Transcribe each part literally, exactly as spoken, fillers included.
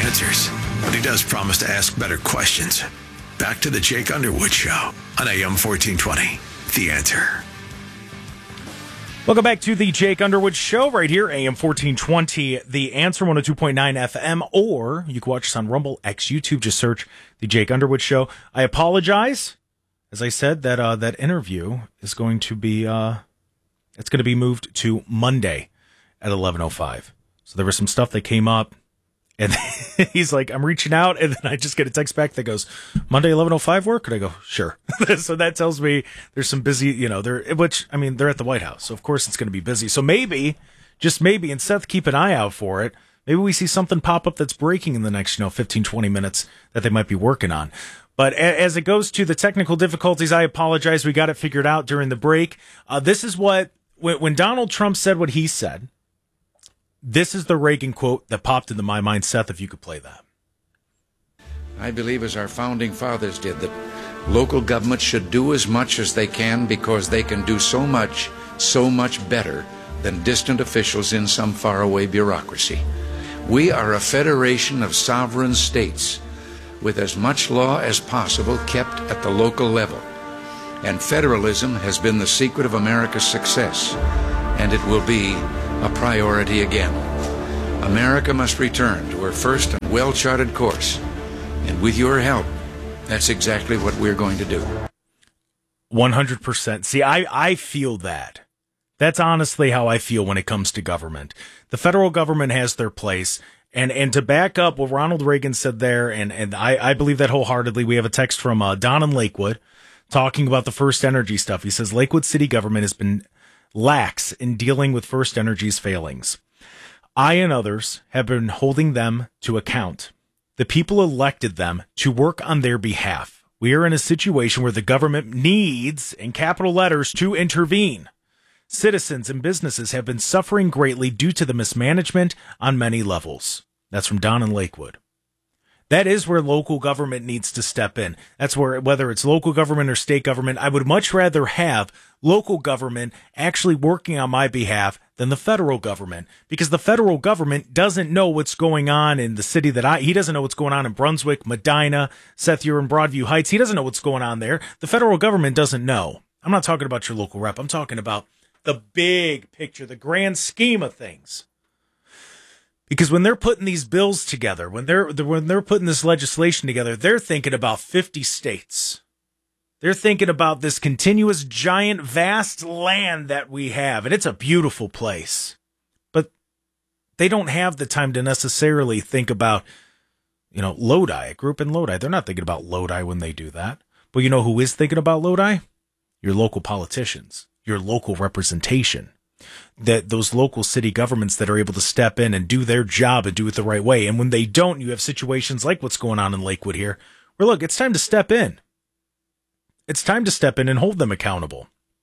answers, but he does promise to ask better questions. Back to the Jake Underwood Show on A M fourteen twenty. The Answer. Welcome back to the Jake Underwood Show right here, A M fourteen twenty, The Answer, one oh two point nine F M, or you can watch us on Rumble, X, YouTube. Just search the Jake Underwood Show. I apologize. As I said, that uh, that interview is going to be uh, it's going to be moved to Monday at eleven oh five. So there was some stuff that came up, and he's like, I'm reaching out, and then I just get a text back that goes, Monday, eleven oh five work? And I go, sure. So that tells me there's some busy, you know, they're, which, I mean, they're at the White House, so of course it's going to be busy. So maybe, just maybe, and Seth, keep an eye out for it. Maybe we see something pop up that's breaking in the next, you know, fifteen, twenty minutes that they might be working on. But as it goes to the technical difficulties, I apologize. We got it figured out during the break. Uh, this is what, when, when Donald Trump said what he said, this is the Reagan quote that popped into my mind. Seth, if you could play that. I believe, as our founding fathers did, that local governments should do as much as they can because they can do so much, so much better than distant officials in some faraway bureaucracy. We are a federation of sovereign states with as much law as possible kept at the local level. And federalism has been the secret of America's success, and it will be a priority again. America must return to her first and well-charted course, and with your help, that's exactly what we're going to do. one hundred percent. See, I, I feel that. That's honestly how I feel when it comes to government. The federal government has their place. And and to back up what Ronald Reagan said there, and, and I, I believe that wholeheartedly, we have a text from uh, Don in Lakewood talking about the First Energy stuff. He says, Lakewood City government has been lax in dealing with First Energy's failings. I and others have been holding them to account. The people elected them to work on their behalf. We are in a situation where the government needs, in capital letters, to intervene. Citizens and businesses have been suffering greatly due to the mismanagement on many levels. That's from Don in Lakewood. That is where local government needs to step in. That's where, whether it's local government or state government, I would much rather have local government actually working on my behalf than the federal government, because the federal government doesn't know what's going on in the city that I, he doesn't know what's going on in Brunswick, Medina, Seth, you're in Broadview Heights. He doesn't know what's going on there. The federal government doesn't know. I'm not talking about your local rep. I'm talking about the big picture, the grand scheme of things. Because when they're putting these bills together, when they're when they're putting this legislation together, they're thinking about fifty states. They're thinking about this continuous, giant, vast land that we have, and it's a beautiful place. But they don't have the time to necessarily think about, you know, Lodi. I grew up in Lodi. They're not thinking about Lodi when they do that. But you know who is thinking about Lodi? Your local politicians. Your local representation, that those local city governments that are able to step in and do their job and do it the right way. And when they don't, you have situations like what's going on in Lakewood here, where look, it's time to step in. It's time to step in and hold them accountable.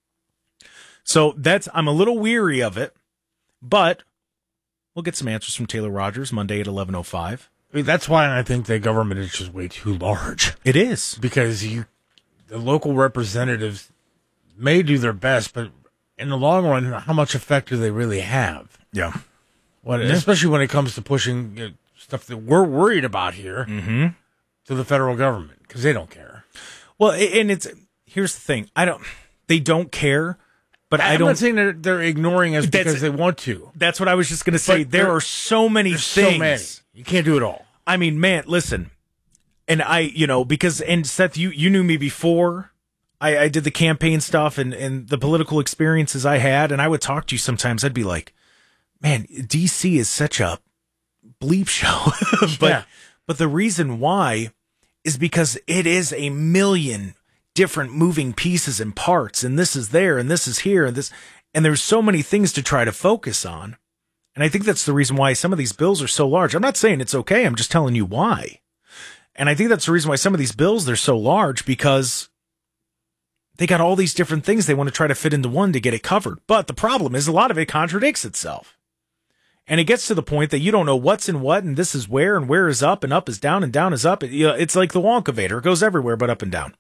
So that's, I'm a little weary of it, but we'll get some answers from Taylor Rogers Monday at eleven oh five. I mean, that's why I think the government is just way too large. It is. Because you, the local representatives may do their best, but in the long run, how much effect do they really have? Yeah. When, yeah. Especially when it comes to pushing, you know, stuff that we're worried about here mm-hmm. to the federal government, because they don't care. Well, and it's, here's the thing. I don't, they don't care, but I'm I don't. I'm not saying they're, they're ignoring us because they want to. That's what I was just going to say. But there are so many things. So many. You can't do it all. I mean, man, listen, and I, you know, because, and Seth, you, you knew me before I, I did the campaign stuff and, and the political experiences I had, and I would talk to you sometimes. I'd be like, man, D C is such a bleep show. but yeah. but the reason why is because it is a million different moving pieces and parts, and this is there, and this is here, and this, and there's so many things to try to focus on. And I think that's the reason why some of these bills are so large. I'm not saying it's okay. I'm just telling you why. And I think that's the reason why some of these bills, they're so large, because they got all these different things they want to try to fit into one to get it covered. But the problem is a lot of it contradicts itself. And it gets to the point that you don't know what's in what, and this is where, and where is up, and up is down, and down is up. It, you know, it's like the Wonkavator. It goes everywhere but up and down.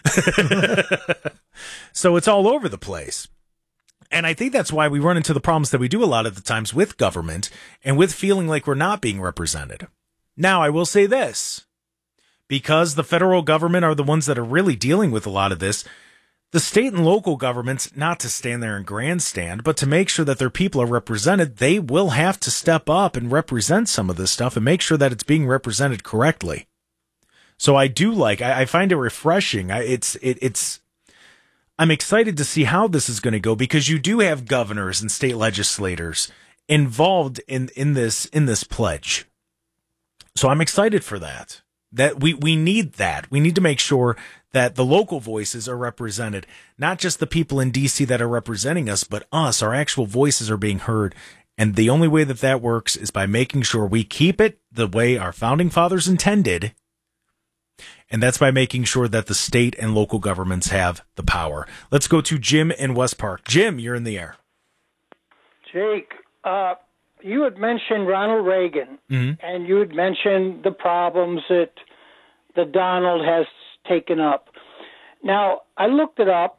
So it's all over the place. And I think that's why we run into the problems that we do a lot of the times with government and with feeling like we're not being represented. Now, I will say this, because the federal government are the ones that are really dealing with a lot of this, the state and local governments, not to stand there and grandstand, but to make sure that their people are represented, they will have to step up and represent some of this stuff and make sure that it's being represented correctly. So I do like, I, I find it refreshing. I, it's, it, it's, I'm excited to see how this is going to go, because you do have governors and state legislators involved in, in this, in this pledge. So I'm excited for that. That we, we need that. We need to make sure that the local voices are represented, not just the people in D C that are representing us, but us, our actual voices are being heard. And the only way that that works is by making sure we keep it the way our founding fathers intended. And that's by making sure that the state and local governments have the power. Let's go to Jim in West Park. Jim, you're in the air. Jake, uh, you had mentioned Ronald Reagan, mm-hmm. and you had mentioned the problems that the Donald has taken up. Now, I looked it up.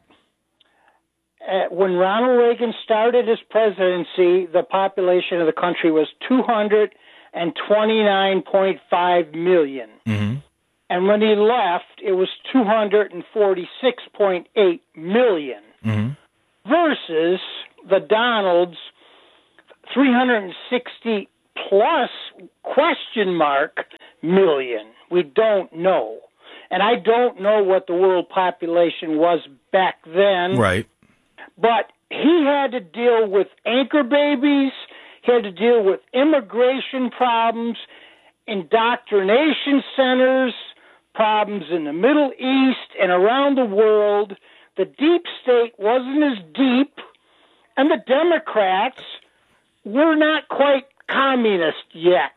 Uh, when Ronald Reagan started his presidency, the population of the country was two hundred twenty-nine point five million. Mm-hmm. And when he left, it was two hundred forty-six point eight million. Mm-hmm. Versus the Donald's three hundred sixty plus question mark million. We don't know. And I don't know what the world population was back then. Right. But he had to deal with anchor babies. He had to deal with immigration problems, indoctrination centers, problems in the Middle East and around the world. The deep state wasn't as deep, and the Democrats were not quite communist yet.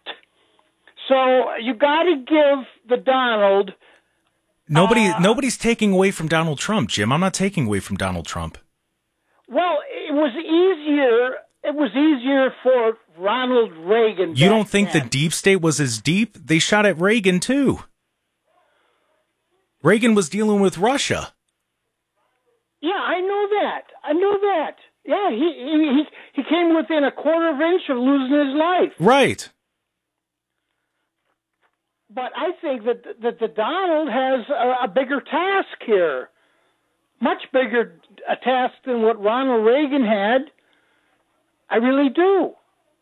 So you got to give the Donald. Nobody, uh, nobody's taking away from Donald Trump, Jim. I'm not taking away from Donald Trump. Well, it was easier. It was easier for Ronald Reagan. You don't think then. the deep state was as deep? They shot at Reagan too. Reagan was dealing with Russia. Yeah, I know that. I know that. Yeah, he he he came within a quarter of an inch of losing his life. Right. But I think that that the Donald has a, a bigger task here, much bigger a task than what Ronald Reagan had. I really do.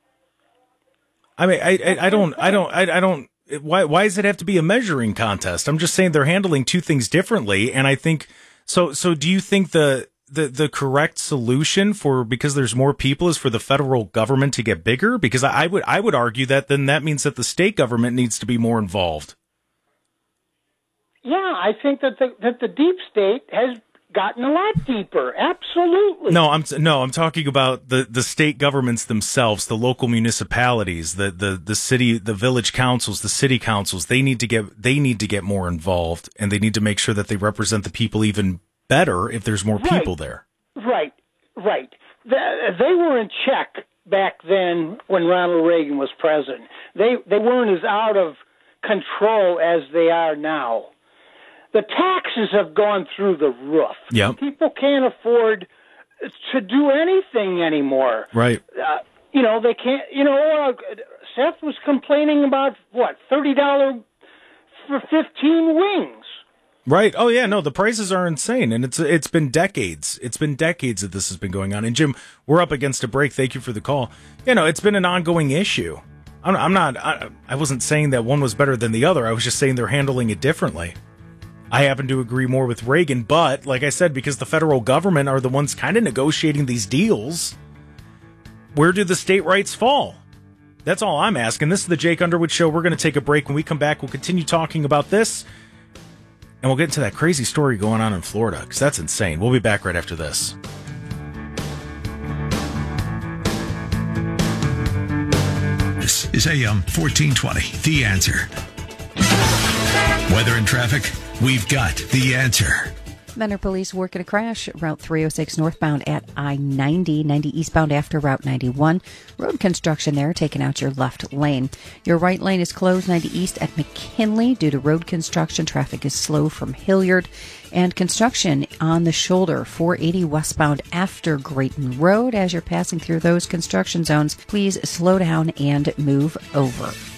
I mean, I I, I don't I don't I, I don't. Why why does it have to be a measuring contest? I'm just saying they're handling two things differently, and I think so. So do you think the the the correct solution for, because there's more people, is for the federal government to get bigger? Because I, I would I would argue that then that means that the state government needs to be more involved. Yeah, I think that the that the deep state has gotten a lot deeper. Absolutely. No, I'm no, I'm talking about the, the state governments themselves, the local municipalities, the, the, the city, the village councils, the city councils. They need to get they need to get more involved, and they need to make sure that they represent the people even better if there's more right. people there. Right, right. They were in check back then when Ronald Reagan was president. They they weren't as out of control as they are now. The taxes have gone through the roof. Yep. People can't afford to do anything anymore. Right. Uh, you know, they can't, you know, uh, Seth was complaining about, what, thirty dollars for fifteen wings. Right. Oh, yeah. No, the prices are insane. And it's it's been decades. It's been decades that this has been going on. And, Jim, we're up against a break. Thank you for the call. You know, it's been an ongoing issue. I'm, I'm not, I, I wasn't saying that one was better than the other. I was just saying they're handling it differently. I happen to agree more with Reagan, but like I said, because the federal government are the ones kind of negotiating these deals, where do the state rights fall? That's all I'm asking. This is the Jake Underwood Show. We're going to take a break. When we come back, we'll continue talking about this, and we'll get into that crazy story going on in Florida, because that's insane. We'll be back right after this. This is A M fourteen twenty, The Answer. Weather and traffic, we've got the answer. Mentor police working a crash at Route three oh six northbound at I ninety, ninety eastbound after Route ninety-one. Road construction there, taking out your left lane. Your right lane is closed ninety east at McKinley due to road construction. Traffic is slow from Hilliard. And construction on the shoulder, four eighty westbound after Grayton Road. As you're passing through those construction zones, please slow down and move over.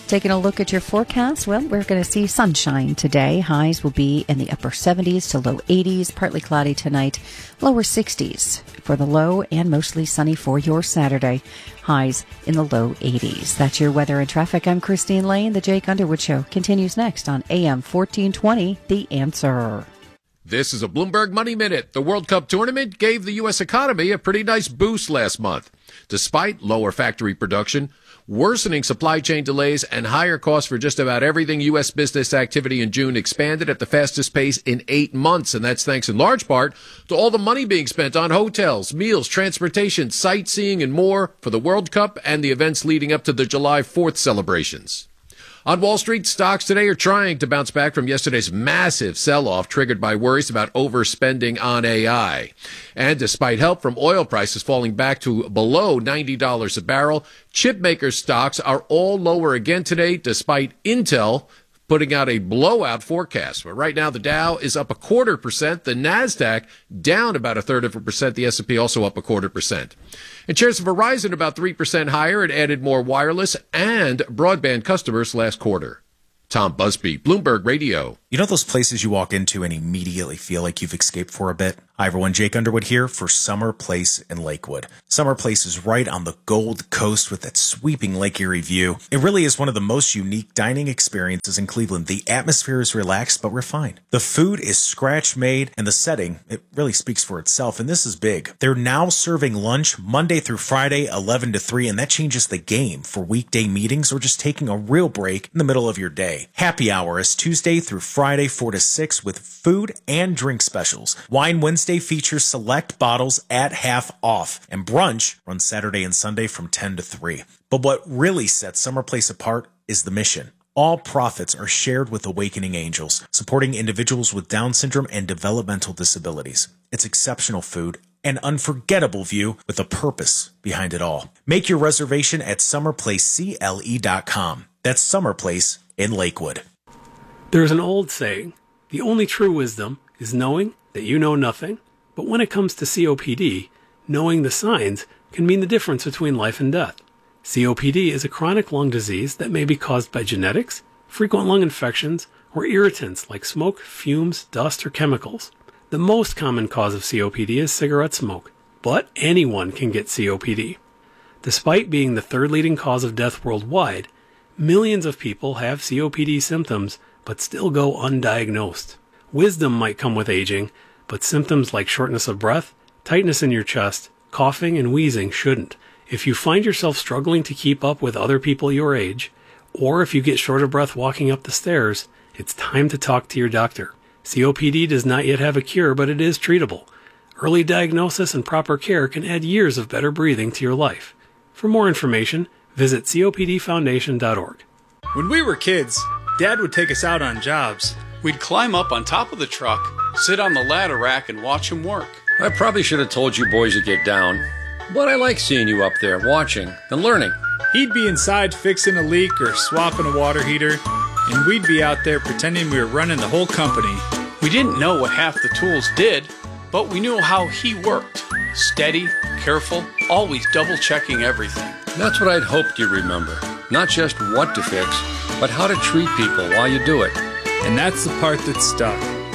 Taking a look at your forecast, well, we're going to see sunshine today. Highs will be in the upper seventies to low eighties, partly cloudy tonight, lower sixties for the low, and mostly sunny for your Saturday. Highs in the low eighties. That's your weather and traffic. I'm Christine Lane. The Jake Underwood Show continues next on A M fourteen twenty, The Answer. This is a Bloomberg Money Minute. The World Cup tournament gave the U S economy a pretty nice boost last month. Despite lower factory production, worsening supply chain delays, and higher costs for just about everything, U S business activity in June expanded at the fastest pace in eight months. And that's thanks in large part to all the money being spent on hotels, meals, transportation, sightseeing, and more for the World Cup and the events leading up to the July fourth celebrations. On Wall Street, stocks today are trying to bounce back from yesterday's massive sell-off triggered by worries about overspending on A I. And despite help from oil prices falling back to below ninety dollars a barrel, chip makers' stocks are all lower again today, despite Intel putting out a blowout forecast. But right now, the Dow is up a quarter percent, the NASDAQ down about a third of a percent, the S and P also up a quarter percent. And shares of Verizon about three percent higher. It added more wireless and broadband customers last quarter. Tom Busby, Bloomberg Radio. You know those places you walk into and immediately feel like you've escaped for a bit? Hi everyone, Jake Underwood here for Summer Place in Lakewood. Summer Place is right on the Gold Coast with that sweeping Lake Erie view. It really is one of the most unique dining experiences in Cleveland. The atmosphere is relaxed but refined. The food is scratch made, and the setting, it really speaks for itself, and this is big. They're now serving lunch Monday through Friday, eleven to three, and that changes the game for weekday meetings or just taking a real break in the middle of your day. Happy hour is Tuesday through Friday, four to six, with food and drink specials. Wine Wednesday features select bottles at half off, and brunch runs Saturday and Sunday from ten to three. But what really sets Summer Place apart is the mission. All profits are shared with Awakening Angels, supporting individuals with Down syndrome and developmental disabilities. It's exceptional food, an unforgettable view with a purpose behind it all. Make your reservation at summer place C L E dot com. That's Summer Place in Lakewood. There's an old saying, the only true wisdom is knowing that you know nothing. But when it comes to C O P D, knowing the signs can mean the difference between life and death. C O P D is a chronic lung disease that may be caused by genetics, frequent lung infections, or irritants like smoke, fumes, dust, or chemicals. The most common cause of C O P D is cigarette smoke, but anyone can get C O P D. Despite being the third leading cause of death worldwide, millions of people have C O P D symptoms but still go undiagnosed. Wisdom might come with aging, but symptoms like shortness of breath, tightness in your chest, coughing, and wheezing shouldn't. If you find yourself struggling to keep up with other people your age, or if you get short of breath walking up the stairs, it's time to talk to your doctor. C O P D does not yet have a cure, but it is treatable. Early diagnosis and proper care can add years of better breathing to your life. For more information, visit C O P D foundation dot org. When we were kids, Dad would take us out on jobs. We'd climb up on top of the truck, sit on the ladder rack, and watch him work. I probably should have told you boys to get down, but I like seeing you up there watching and learning. He'd be inside fixing a leak or swapping a water heater, and we'd be out there pretending we were running the whole company. We didn't know what half the tools did, but we knew how he worked. Steady, careful, always double-checking everything. That's what I'd hoped you'd remember. Not just what to fix, but how to treat people while you do it. And that's the part that stuck.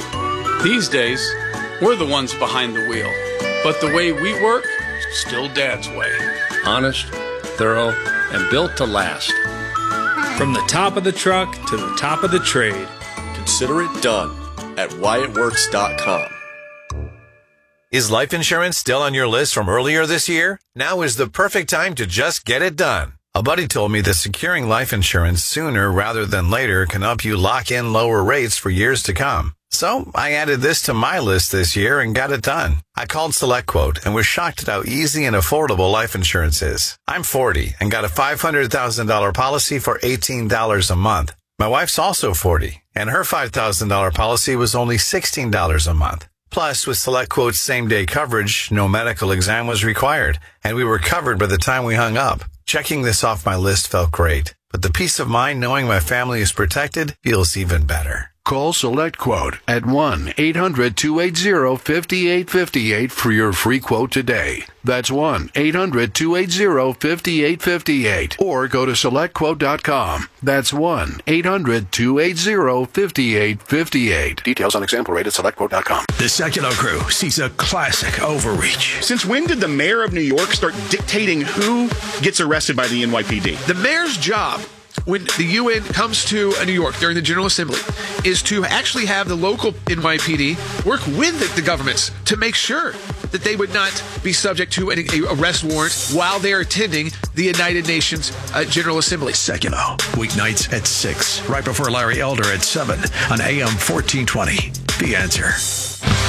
These days, we're the ones behind the wheel. But the way we work, still Dad's way. Honest, thorough, and built to last. From the top of the truck to the top of the trade. Consider it done at Wyatt Works dot com. Is life insurance still on your list from earlier this year? Now is the perfect time to just get it done. A buddy told me that securing life insurance sooner rather than later can help you lock in lower rates for years to come. So I added this to my list this year and got it done. I called SelectQuote and was shocked at how easy and affordable life insurance is. I'm forty and got a five hundred thousand dollars policy for eighteen dollars a month. My wife's also forty, and her five thousand dollars policy was only sixteen dollars a month. Plus, with SelectQuote's same-day coverage, no medical exam was required, and we were covered by the time we hung up. Checking this off my list felt great, but the peace of mind knowing my family is protected feels even better. Call SelectQuote at one eight hundred two eight zero five eight five eight for your free quote today. That's one eight hundred two eight zero five eight five eight. Or go to select quote dot com. That's one eight hundred two eight zero five eight five eight. Details on example rate at select quote dot com. The Sekulow Crew sees a classic overreach. Since when did the mayor of New York start dictating who gets arrested by the N Y P D? The mayor's job, when the U N comes to New York during the General Assembly, is to actually have the local N Y P D work with the, the governments to make sure that they would not be subject to an arrest warrant while they are attending the United Nations uh, General Assembly. Sekulow, weeknights at six, right before Larry Elder at seven on A M fourteen twenty. The Answer.